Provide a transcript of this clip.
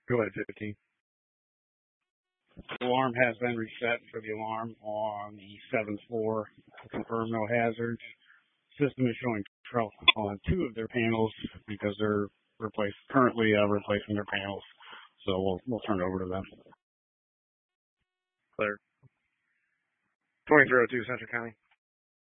Go ahead, 15. The alarm has been reset for the alarm on the 7th floor. Confirm no hazards. System is showing trouble on 2 of their panels because they're currently replacing their panels. So we'll turn it over to them. Clear. 2302 Central County.